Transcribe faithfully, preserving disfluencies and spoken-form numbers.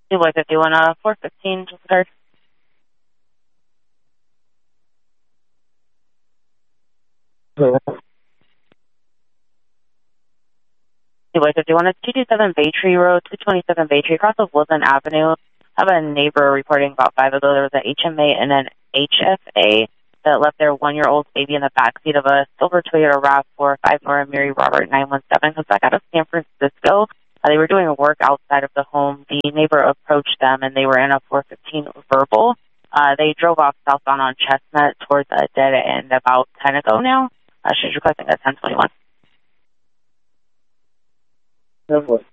Two boy fifty-one, uh, four fifteen, just heard. Yeah. Two boy fifty-one, it's two twenty-seven Bay Tree Road, two twenty-seven Bay Tree, across of Woodland Avenue. I have a neighbor reporting about five ago there was an H M A and an H F A that left their one-year-old baby in the backseat of a silver Toyota RAV four, five Nora Mary Robert nine one seven, comes back out of San Francisco. Uh, they were doing work outside of the home. The neighbor approached them, and they were in a four fifteen verbal. Uh, they drove off southbound on Chestnut towards a dead end about ten ago now. Uh, she's requesting a ten twenty-one. ten four.